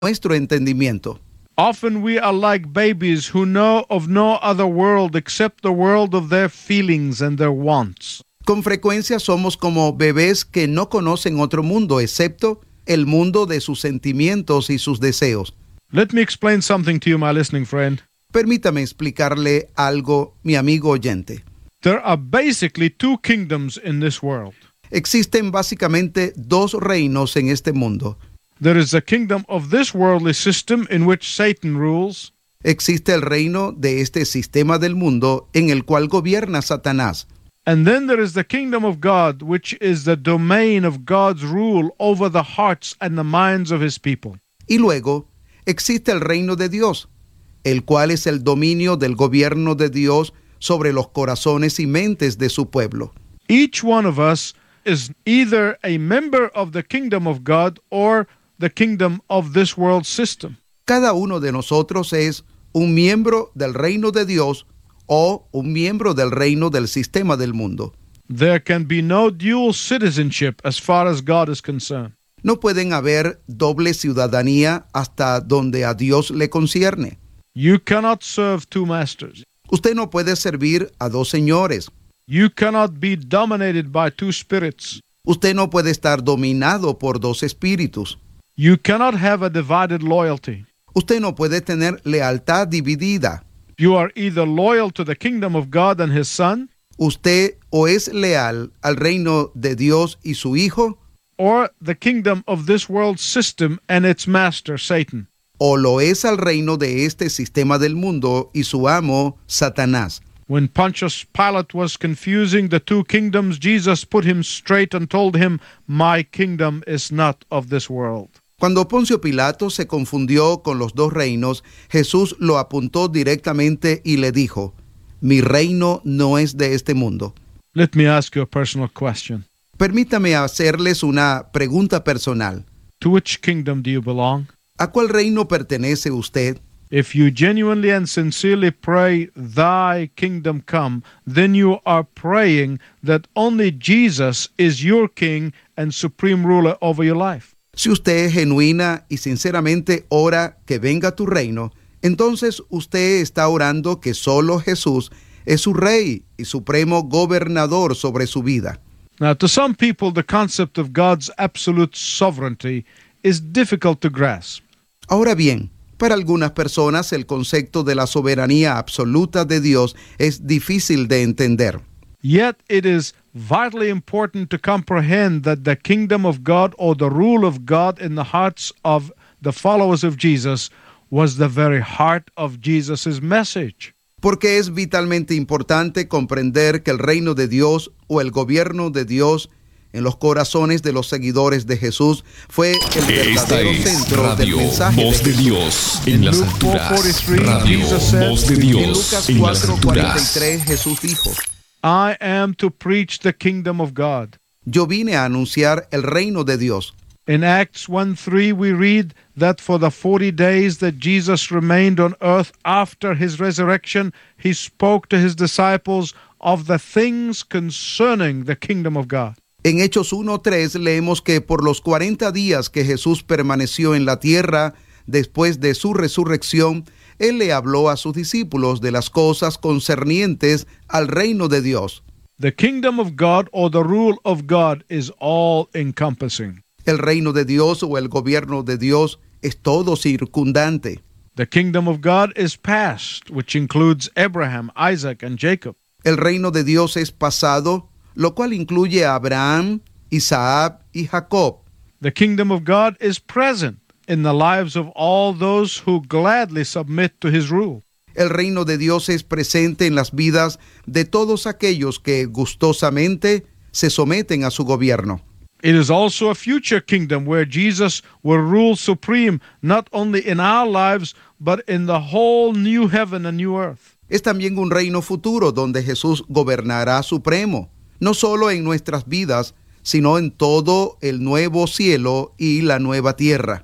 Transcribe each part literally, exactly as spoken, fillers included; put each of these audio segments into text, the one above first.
nuestro entendimiento. Often we are like babies who know of no other world except the world of their feelings and their wants. Con frecuencia somos como bebés que no conocen otro mundo excepto el mundo de sus sentimientos y sus deseos. Let me explain something to you, my listening friend. Permítame explicarle algo, mi amigo oyente. There are basically two kingdoms in this world. Existen básicamente dos reinos en este mundo. There is the kingdom of this worldly system in which Satan rules. Existe el reino de este sistema del mundo en el cual gobierna Satanás. And then there is the kingdom of God, which is the domain of God's rule over the hearts and the minds of his people. Y luego existe el reino de Dios, el cual es el dominio del gobierno de Dios sobre los corazones y mentes de su pueblo. Each one of us is either a member of the kingdom of God or the kingdom of this world system. Cada uno de nosotros es un miembro del reino de Dios o un miembro del reino del sistema del mundo. There can be no dual citizenship as far as God is concerned. No pueden haber doble ciudadanía hasta donde a Dios le concierne. You cannot serve two masters. Usted no puede servir a dos señores. You cannot be dominated by two spirits. Usted no puede estar dominado por dos espíritus. You cannot have a divided loyalty. Usted no puede tener lealtad dividida. You are either loyal to the kingdom of God and his Son, Usted o es leal al reino de Dios y su Hijo, or the kingdom of this world system and its master, Satan. o lo es al reino de este sistema del mundo y su amo, Satanás. When Pontius Pilate was confusing the two kingdoms, Jesus put him straight and told him, "My kingdom is not of this world." Cuando Poncio Pilato se confundió con los dos reinos, Jesús lo apuntó directamente y le dijo, mi reino no es de este mundo. Let me ask you a personal question. Permítame hacerles una pregunta personal. To which kingdom do you belong? ¿A cuál reino pertenece usted? If you genuinely and sincerely pray, "Thy kingdom come," then you are praying that only Jesus is your king and supreme ruler over your life. Si usted genuina y sinceramente ora que venga tu reino, entonces usted está orando que solo Jesús es su rey y supremo gobernador sobre su vida. Now, to some people, the concept of God's absolute sovereignty is difficult to grasp. Ahora bien, para algunas personas el concepto de la soberanía absoluta de Dios es difícil de entender. Yet it is vitally important to comprehend that the kingdom of God or the rule of God in the hearts of the followers of Jesus was the very heart of Jesus' message. Porque es vitalmente importante comprender que el reino de Dios o el gobierno de Dios en los corazones de los seguidores de Jesús fue el verdadero centro del mensaje Voz de Dios en las alturas. Radio Voz de En Dios Lucas en las cuatro cuarenta y alturas. tres Jesús dijo, I am to preach the kingdom of God. yo vine a anunciar el reino de Dios. In Acts one three, we read that for the forty days that Jesus remained on earth after his resurrection, he spoke to his disciples of the things concerning the kingdom of God. En Hechos uno tres leemos que por los cuarenta días que Jesús permaneció en la tierra después de su resurrección, Él le habló a sus discípulos de las cosas concernientes al reino de Dios. The kingdom of God or the rule of God is all-encompassing. El reino de Dios o el gobierno de Dios es todo circundante. The kingdom of God is past, which includes Abraham, Isaac, and Jacob. El reino de Dios es pasado, lo cual incluye a Abraham, Isaac y Jacob. The kingdom of God is present in the lives of all those who gladly submit to his rule. El reino de Dios es presente en las vidas de todos aquellos que gustosamente se someten a su gobierno. It is also a future kingdom where Jesus will rule supreme not only in our lives but in the whole new heaven and new earth. Es también un reino futuro donde Jesús gobernará supremo, no solo en nuestras vidas, sino en todo el nuevo cielo y la nueva tierra.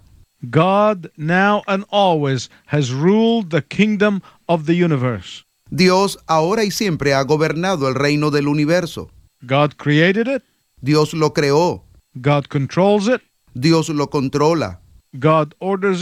God now and always has ruled the kingdom of the universe. Dios ahora y siempre ha gobernado el reino del universo. God created it. Dios lo creó. God controls it. Dios lo controla. God orders it.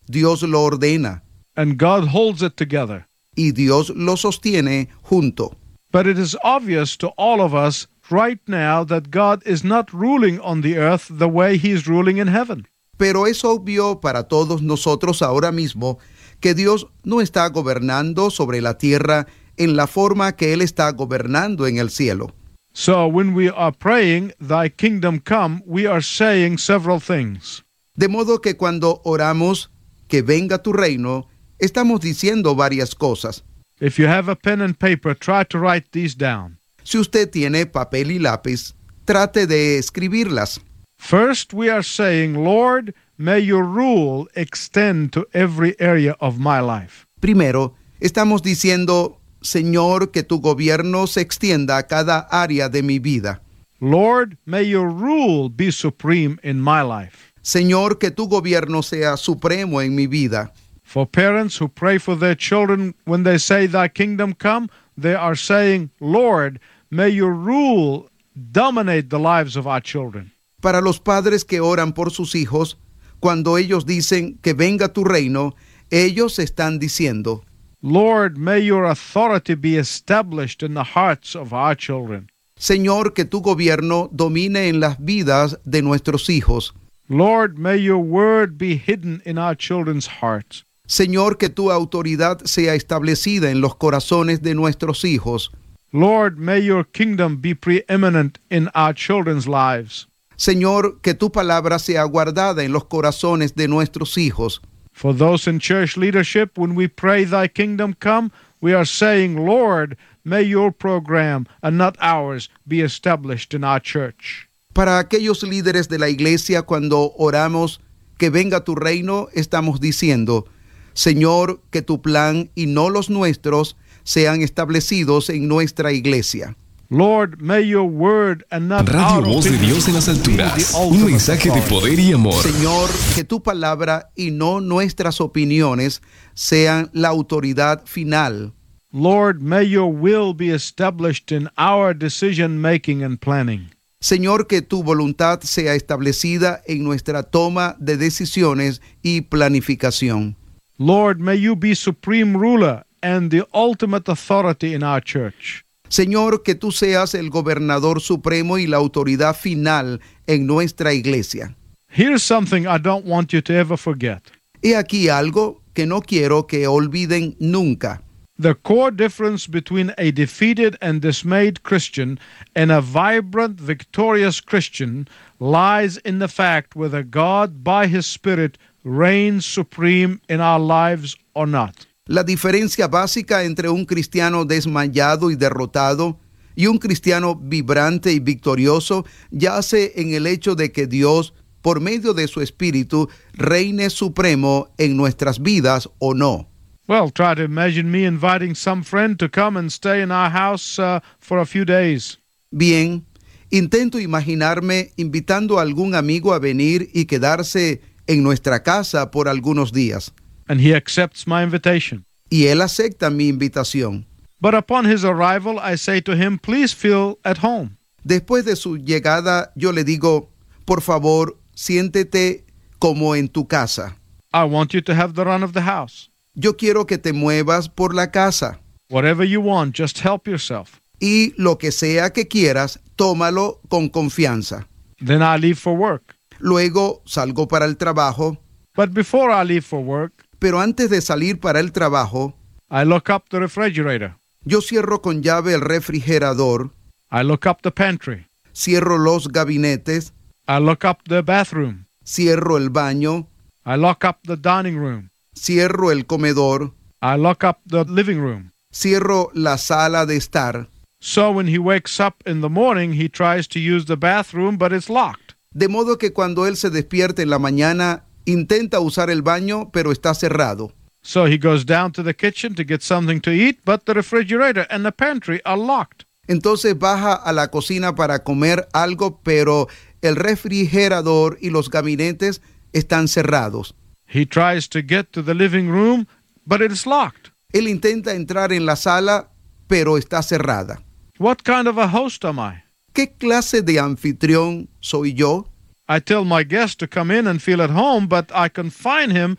Dios lo ordena and God holds it together. y Dios lo sostiene junto. But it is obvious to all of us right now that God is not ruling on the earth the way He is ruling in heaven. Pero es obvio para todos nosotros ahora mismo que Dios no está gobernando sobre la tierra en la forma que Él está gobernando en el cielo. So when we are praying, Thy kingdom come, we are saying several things. De modo que cuando oramos, que venga tu reino, estamos diciendo varias cosas. If you have a pen and paper, try to write these down. Si usted tiene papel y lápiz, trate de escribirlas. First, we are saying, Lord, may your rule extend to every area of my life. Primero, estamos diciendo, Señor, que tu gobierno se extienda a cada área de mi vida. Lord, may your rule be supreme in my life. Señor, que tu gobierno sea supremo en mi vida. For parents who pray for their children, when they say, Thy kingdom come, they are saying, Lord, may your rule dominate the lives of our children. Para los padres que oran por sus hijos, cuando ellos dicen que venga tu reino, ellos están diciendo, Lord, may your authority be established in the hearts of our children. Señor, que tu gobierno domine en las vidas de nuestros hijos. Lord, may your word be hidden in our children's hearts. Señor, que tu autoridad sea establecida en los corazones de nuestros hijos. Lord, may your kingdom be preeminent in our children's lives. Señor, que tu palabra sea guardada en los corazones de nuestros hijos. For those in church leadership, when we pray, Thy kingdom come, we are saying, Lord, may your program and not ours be established in our church. Para aquellos líderes de la iglesia, cuando oramos que venga tu reino, estamos diciendo, Señor, que tu plan y no los nuestros sean establecidos en nuestra iglesia. Lord, may your word and not Radio our Voz de opinion Dios en las be alturas. the Un ultimate mensaje de authority. poder y amor. Señor, que tu palabra y no nuestras opiniones sean la autoridad final. Lord, may your will be established in our decision making and planning. Señor, que tu voluntad sea establecida en nuestra toma de decisiones y planificación. Lord, may you be supreme ruler and the ultimate authority in our church. Señor, que tú seas el gobernador supremo y la autoridad final en nuestra iglesia. Here's something I don't want you to ever forget. He aquí algo que no quiero que olviden nunca. The core difference between a defeated and dismayed Christian and a vibrant, victorious Christian lies in the fact whether God, by His Spirit, reigns supreme in our lives or not. La diferencia básica entre un cristiano desmayado y derrotado y un cristiano vibrante y victorioso yace en el hecho de que Dios, por medio de su Espíritu, reine supremo en nuestras vidas o no. Well, try to imagine me inviting some friend to come and stay in our house uh, for a few days. Bien, intento imaginarme invitando a algún amigo a venir y quedarse en nuestra casa por algunos días. And he accepts my invitation. Y él acepta mi invitación. But upon his arrival, I say to him, please feel at home. Después de su llegada, yo le digo, por favor, siéntete como en tu casa. I want you to have the run of the house. Yo quiero que te muevas por la casa. Whatever you want, just help yourself. Y lo que sea que quieras, tómalo con confianza. Then I leave for work. Luego salgo para el trabajo, But before I leave for work, pero antes de salir para el trabajo, I look up the refrigerator. yo cierro con llave el refrigerador, I look up the pantry. cierro los gabinetes, I look up the bathroom. cierro el baño, I lock up the dining room. cierro el comedor, I lock up the living room. cierro la sala de estar. So when he wakes up in the morning, he tries to use the bathroom, but it's locked. De modo que cuando él se despierte en la mañana, intenta usar el baño, pero está cerrado. So he goes down to the kitchen to get something to eat, but the refrigerator and the pantry are locked. Entonces baja a la cocina para comer algo, pero el refrigerador y los gabinetes están cerrados. He tries to get to the living room, but it is locked. Él intenta entrar en la sala, pero está cerrada. What kind of a host am I? ¿Qué clase de anfitrión soy yo? I tell my guest to come in and feel at home, but I confine him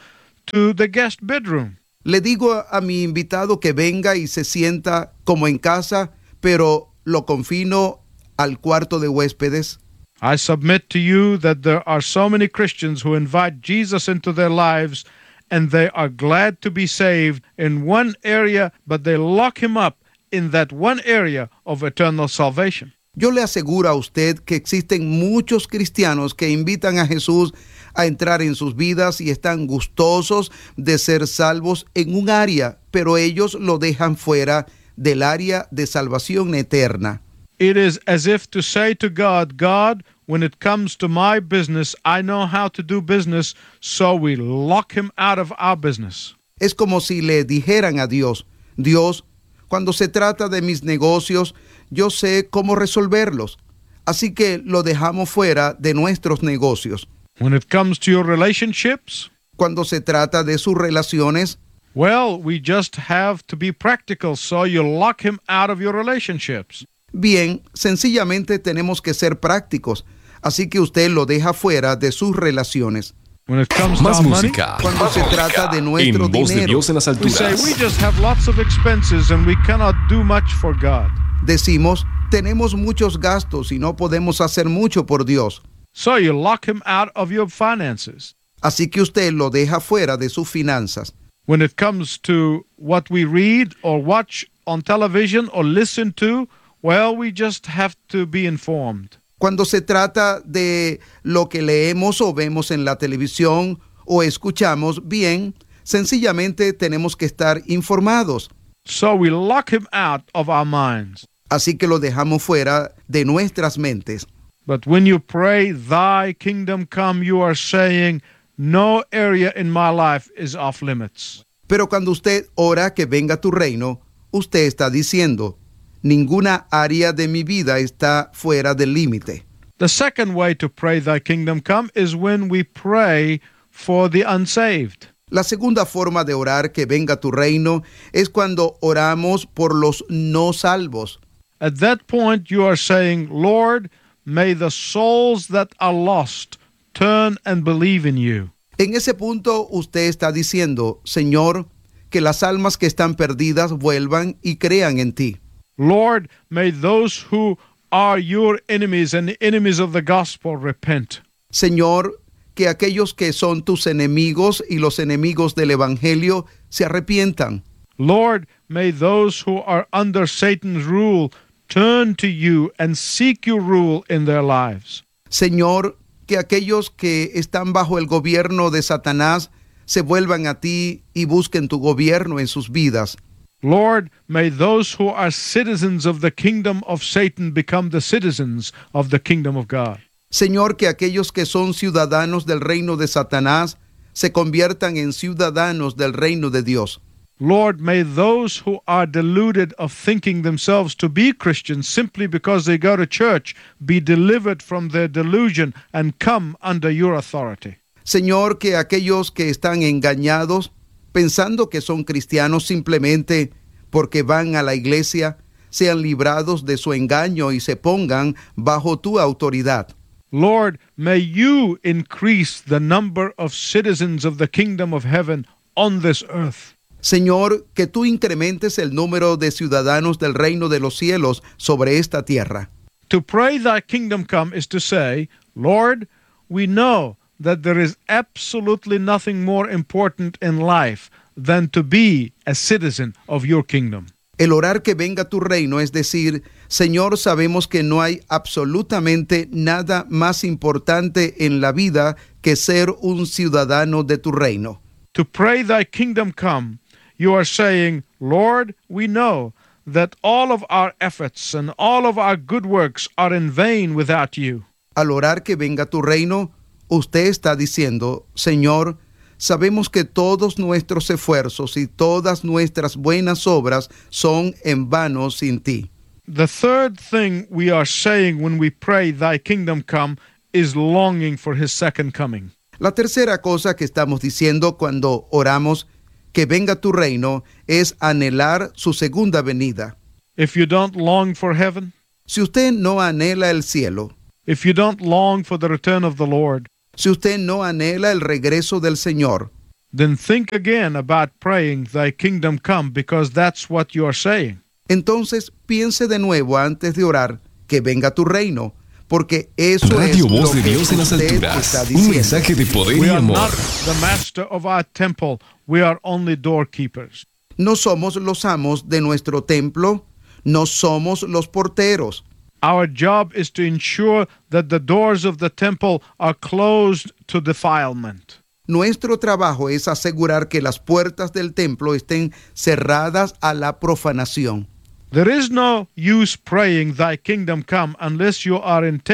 to the guest bedroom. Le digo a, a mi invitado que venga y se sienta como en casa, pero lo confino al cuarto de huéspedes. I submit to you that there are so many Christians who invite Jesus into their lives and they are glad to be saved in one area, but they lock him up in that one area of eternal salvation. Yo le aseguro a usted que existen muchos cristianos que invitan a Jesús a entrar en sus vidas y están gustosos de ser salvos en un área, pero ellos lo dejan fuera del área de salvación eterna. It is as if to say to God, God, when it comes to my business, I know how to do business, so we lock him out of our business. Es como si le dijeran a Dios, Dios, cuando se trata de mis negocios, yo sé cómo resolverlos, así que lo dejamos fuera de nuestros negocios. When it comes to your relationships, Cuando se trata de sus relaciones, well, we just have to be practical, so you lock him out of your relationships. bien, sencillamente tenemos que ser prácticos, así que usted lo deja fuera de sus relaciones. When it comes to Más our money, música. Cuando se trata de nuestro En voz de dinero, Dios en las we say alturas. we just have lots of expenses and we cannot do much for God. decimos, tenemos muchos gastos y no podemos hacer mucho por Dios. So you lock him out of your finances. Así que usted lo deja fuera de sus finanzas. When it comes to what we read or watch on television or listen to, well, we just have to be informed. Cuando se trata de lo que leemos o vemos en la televisión o escuchamos, bien, sencillamente tenemos que estar informados. So we lock him out of our minds. Así que lo dejamos fuera de nuestras mentes. But when you pray, thy kingdom come, you are saying, no area in my life is off limits. Pero cuando usted ora que venga tu reino, usted está diciendo, ninguna área de mi vida está fuera del límite. The second way to pray thy kingdom come is when we pray for the unsaved. La segunda forma de orar que venga tu reino es cuando oramos por los no salvos. At that point, you are saying, Lord, may the souls that are lost turn and believe in you. En ese punto usted está diciendo, Señor, que las almas que están perdidas vuelvan y crean en ti. Lord, may those who are your enemies and the enemies of the gospel repent. Señor, que aquellos que son tus enemigos y los enemigos del evangelio se arrepientan. Lord, may those who are under Satan's rule turn to you and seek your rule in their lives. Señor, que aquellos que están bajo el gobierno de Satanás se vuelvan a ti y busquen tu gobierno en sus vidas. Lord, may those who are citizens of the kingdom of Satan become the citizens of the kingdom of God. Señor, que aquellos que son ciudadanos del reino de Satanás se conviertan en ciudadanos del reino de Dios. Lord, may those who are deluded of thinking themselves to be Christians simply because they go to church be delivered from their delusion and come under your authority. Señor, que aquellos que están engañados, pensando que son cristianos simplemente porque van a la iglesia, sean librados de su engaño y se pongan bajo tu autoridad. Lord, may you increase the number of citizens of the kingdom of heaven on this earth. Señor, que tú incrementes el número de ciudadanos del reino de los cielos sobre esta tierra. To pray thy kingdom come is to say, Lord, we know that there is absolutely nothing more important in life than to be a citizen of your kingdom. El orar que venga tu reino es decir, Señor, sabemos que no hay absolutamente nada más importante en la vida que ser un ciudadano de tu reino. To pray thy kingdom come, you are saying, Lord, we know that all of our efforts and all of our good works are in vain without you. Al orar que venga tu reino, usted está diciendo, Señor, sabemos que todos nuestros esfuerzos y todas nuestras buenas obras son en vano sin ti. The third thing we are saying when we pray thy kingdom come is longing for his second coming. La tercera cosa que estamos diciendo cuando oramos que venga tu reino es anhelar su segunda venida. If you don't long for heaven, Si usted no anhela el cielo, if you don't long for the return of the Lord, si usted no anhela el regreso del Señor, then think again about praying, thy kingdom come, because that's what you are saying. Entonces piense de nuevo antes de orar que venga tu reino, porque eso Radio es Voz lo de que Dios en las usted alturas. está Un diciendo. mensaje de poder We y are amor. not the master of our temple. We are only doorkeepers. No somos los amos de nuestro templo, no somos los porteros. Our job is to ensure that the doors of the temple are closed to defilement. Nuestro trabajo es asegurar que las puertas del templo estén cerradas a la profanación. There is no use praying, thy kingdom come, unless you are intent